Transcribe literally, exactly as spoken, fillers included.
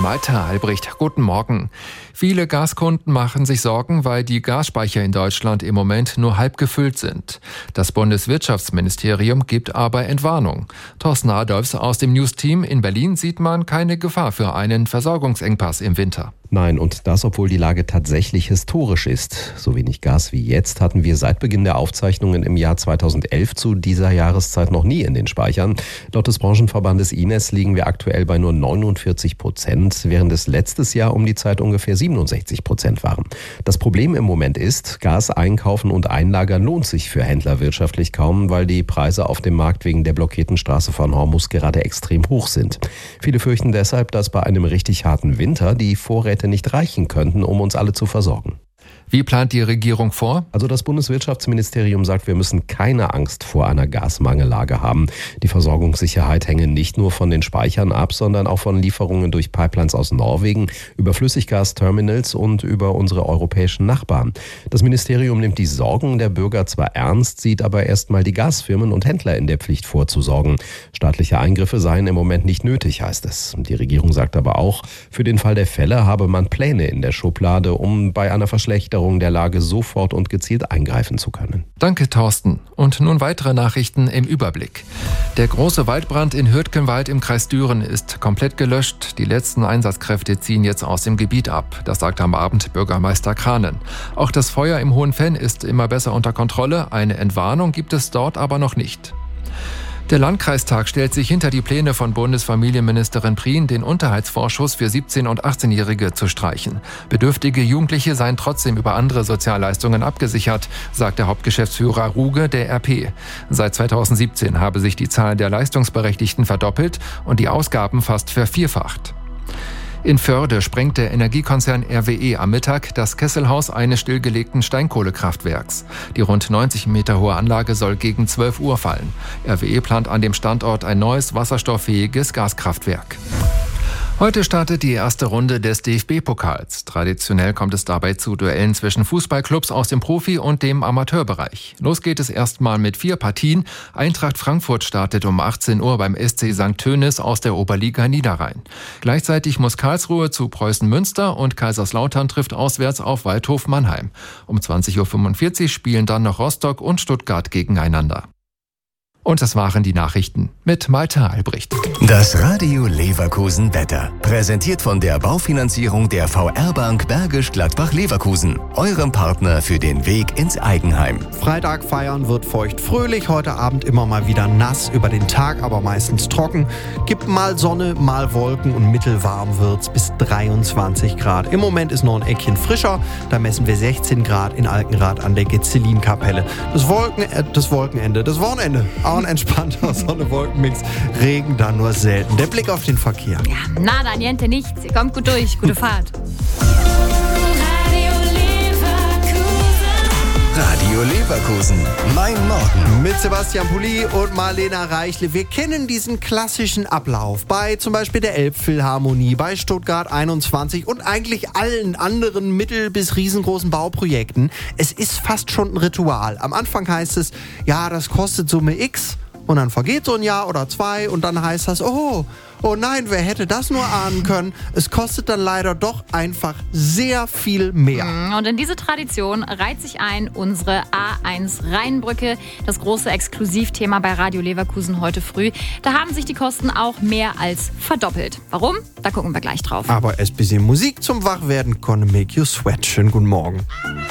Malte Albrecht, guten Morgen. Viele Gaskunden machen sich Sorgen, weil die Gasspeicher in Deutschland im Moment nur halb gefüllt sind. Das Bundeswirtschaftsministerium gibt aber Entwarnung. Thorsten Adolfs aus dem News-Team in Berlin sieht man keine Gefahr für einen Versorgungsengpass im Winter. Nein, und das, obwohl die Lage tatsächlich historisch ist. So wenig Gas wie jetzt hatten wir seit Beginn der Aufzeichnungen im Jahr zweitausendelf zu dieser Jahreszeit noch nie in den Speichern. Laut des Branchenverbandes I N E S liegen wir aktuell bei nur neunundvierzig Prozent, während es letztes Jahr um die Zeit ungefähr siebenundsechzig Prozent waren. Das Problem im Moment ist, Gas einkaufen und einlagern lohnt sich für Händler wirtschaftlich kaum, weil die Preise auf dem Markt wegen der blockierten Straße von Hormuz gerade extrem hoch sind. Viele fürchten deshalb, dass bei einem richtig harten Winter die Vorräte nicht reichen könnten, um uns alle zu versorgen. Wie plant die Regierung vor? Also das Bundeswirtschaftsministerium sagt, wir müssen keine Angst vor einer Gasmangellage haben. Die Versorgungssicherheit hänge nicht nur von den Speichern ab, sondern auch von Lieferungen durch Pipelines aus Norwegen, über Flüssiggasterminals und über unsere europäischen Nachbarn. Das Ministerium nimmt die Sorgen der Bürger zwar ernst, sieht aber erstmal die Gasfirmen und Händler in der Pflicht vorzusorgen. Staatliche Eingriffe seien im Moment nicht nötig, heißt es. Die Regierung sagt aber auch, für den Fall der Fälle habe man Pläne in der Schublade, um bei einer Verschlechterung der Lage sofort und gezielt eingreifen zu können. Danke, Thorsten. Und nun weitere Nachrichten im Überblick. Der große Waldbrand in Hürtgenwald im Kreis Düren ist komplett gelöscht. Die letzten Einsatzkräfte ziehen jetzt aus dem Gebiet ab. Das sagt am Abend Bürgermeister Kranen. Auch das Feuer im Hohenfenn ist immer besser unter Kontrolle. Eine Entwarnung gibt es dort aber noch nicht. Der Landkreistag stellt sich hinter die Pläne von Bundesfamilienministerin Prien, den Unterhaltsvorschuss für siebzehn- und achtzehnjährige zu streichen. Bedürftige Jugendliche seien trotzdem über andere Sozialleistungen abgesichert, sagt der Hauptgeschäftsführer Ruge der R P. Seit zweitausendsiebzehn habe sich die Zahl der Leistungsberechtigten verdoppelt und die Ausgaben fast vervierfacht. In Förde sprengt der Energiekonzern R W E am Mittag das Kesselhaus eines stillgelegten Steinkohlekraftwerks. Die rund neunzig Meter hohe Anlage soll gegen zwölf Uhr fallen. R W E plant an dem Standort ein neues wasserstofffähiges Gaskraftwerk. Heute startet die erste Runde des D F B-Pokals. Traditionell kommt es dabei zu Duellen zwischen Fußballclubs aus dem Profi- und dem Amateurbereich. Los geht es erstmal mit vier Partien. Eintracht Frankfurt startet um achtzehn Uhr beim S C Sankt Tönis aus der Oberliga Niederrhein. Gleichzeitig muss Karlsruhe zu Preußen Münster und Kaiserslautern trifft auswärts auf Waldhof Mannheim. Um zwanzig Uhr fünfundvierzig spielen dann noch Rostock und Stuttgart gegeneinander. Und das waren die Nachrichten mit Malte Albrecht. Das Radio Leverkusen Wetter. Präsentiert von der Baufinanzierung der V R-Bank Bergisch Gladbach-Leverkusen. Eurem Partner für den Weg ins Eigenheim. Freitag feiern wird feucht fröhlich. Heute Abend immer mal wieder nass. Über den Tag aber meistens trocken. Gibt mal Sonne, mal Wolken und mittelwarm wird's bis dreiundzwanzig Grad. Im Moment ist noch ein Eckchen frischer. Da messen wir sechzehn Grad in Alkenrath an der Gezzelin-Kapelle. Das, Wolken, äh, das Wolkenende, das Wochenende. Ein entspannter Sonne-Wolken-Mix, Regen dann nur selten. Der Blick auf den Verkehr. Ja, nada, niente, nichts. Ihr kommt gut durch. Gute Fahrt. Radio Leverkusen. Mein Morgen. Mit Sebastian Pulli und Marlena Reichle. Wir kennen diesen klassischen Ablauf bei zum Beispiel der Elbphilharmonie, bei Stuttgart einundzwanzig und eigentlich allen anderen mittel- bis riesengroßen Bauprojekten. Es ist fast schon ein Ritual. Am Anfang heißt es, ja, das kostet Summe X. Und dann vergeht so ein Jahr oder zwei und dann heißt das, oh, oh nein, wer hätte das nur ahnen können? Es kostet dann leider doch einfach sehr viel mehr. Und in diese Tradition reiht sich ein unsere A eins Rheinbrücke, das große Exklusivthema bei Radio Leverkusen heute früh. Da haben sich die Kosten auch mehr als verdoppelt. Warum? Da gucken wir gleich drauf. Aber erst bisschen Musik zum Wachwerden. Gonna make you sweat. Schönen guten Morgen.